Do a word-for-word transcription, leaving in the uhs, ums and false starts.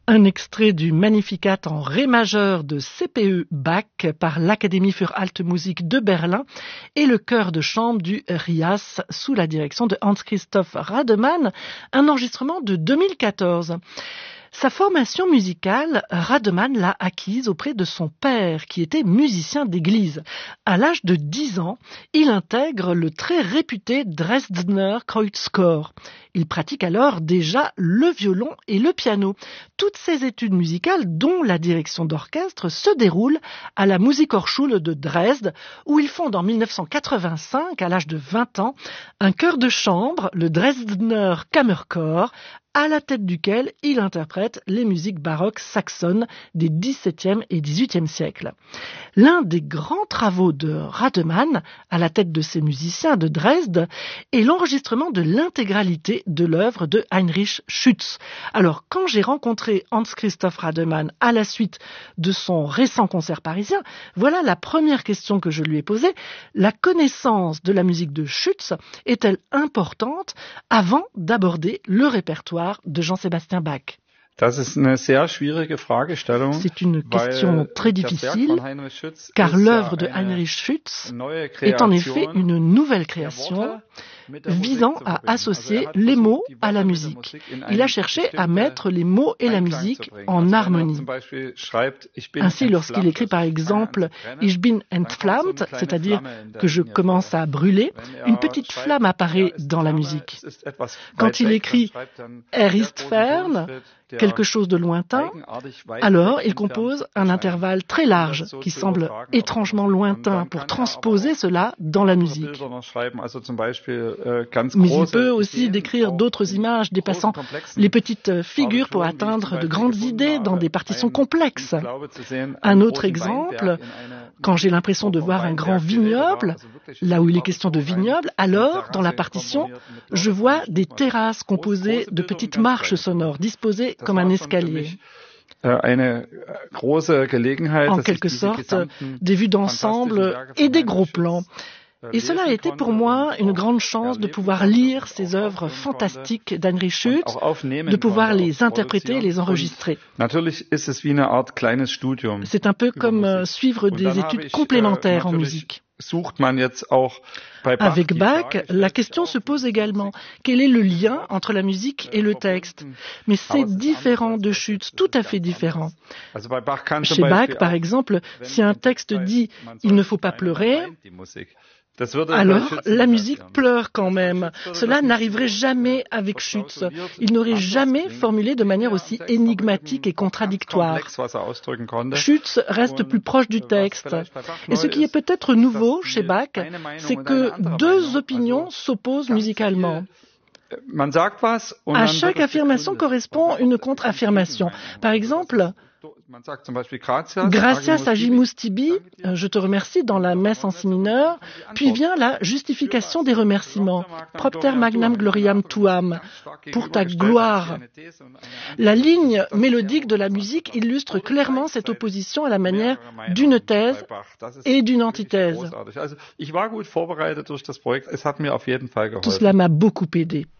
Un extrait du Magnificat en ré majeur de C P E Bach par l'Académie für Alte Musik de Berlin et le chœur de chambre du R I A S sous la direction de Hans-Christoph Rademann, un enregistrement de deux mille quatorze. Sa formation musicale, Rademann l'a acquise auprès de son père, qui était musicien d'église. À l'âge de dix ans, il intègre le très réputé Dresdner Kreuzchor. Il pratique alors déjà le violon et le piano. Toutes ses études musicales, dont la direction d'orchestre, se déroulent à la Musikhochschule de Dresde, où il fonde en mille neuf cent quatre-vingt-cinq, à l'âge de vingt ans, un chœur de chambre, le Dresdner Kammerchor, à la tête duquel il interprète les musiques baroques saxonnes des dix-septième et dix-huitième siècles. L'un des grands travaux de Rademann, à la tête de ces musiciens de Dresde, est l'enregistrement de l'intégralité de l'œuvre de Heinrich Schütz. Alors, quand j'ai rencontré Hans-Christoph Rademann à la suite de son récent concert parisien, voilà la première question que je lui ai posée. La connaissance de la musique de Schütz est-elle importante avant d'aborder le répertoire de Jean-Sébastien Bach? C'est une question très difficile, car l'œuvre de Heinrich Schütz est en effet une nouvelle création visant à associer les mots à la musique. Il a cherché à mettre les mots et la musique en harmonie. Ainsi, lorsqu'il écrit par exemple « Ich bin entflammt », c'est-à-dire que je commence à brûler, une petite flamme apparaît dans la musique. Quand il écrit « Er ist fern », quelque chose de lointain, alors il compose un intervalle très large qui semble étrangement lointain pour transposer cela dans la musique. Mais il peut aussi décrire d'autres images dépassant les petites figures pour atteindre de grandes idées dans des partitions complexes. Un autre exemple, quand j'ai l'impression de voir un grand vignoble, là où il est question de vignoble, alors, dans la partition, je vois des terrasses composées de petites marches sonores disposées comme un escalier. En quelque sorte, des vues d'ensemble et des gros plans. Et cela a été pour moi une grande chance de pouvoir lire ces œuvres fantastiques d'Heinrich Schütz, de pouvoir les interpréter et les enregistrer. C'est un peu comme suivre des études complémentaires en musique. Avec Bach, la question se pose également. Quel est le lien entre la musique et le texte? Mais c'est différent de Schütz, tout à fait différent. Chez Bach, par exemple, si un texte dit « il ne faut pas pleurer », alors la musique pleure quand même. Cela n'arriverait jamais avec Schütz. Il n'aurait jamais formulé de manière aussi énigmatique et contradictoire. Schütz reste plus proche du texte. Et ce qui est peut-être nouveau chez Bach, c'est que deux opinions s'opposent musicalement. À chaque affirmation correspond une contre-affirmation. Par exemple, Gracias agimus tibi, je te remercie dans la messe en si mineur, puis vient la justification des remerciements, propter magnam gloriam tuam, pour ta gloire. La ligne mélodique de la musique illustre clairement cette opposition à la manière d'une thèse et d'une antithèse. Tout cela m'a beaucoup aidé.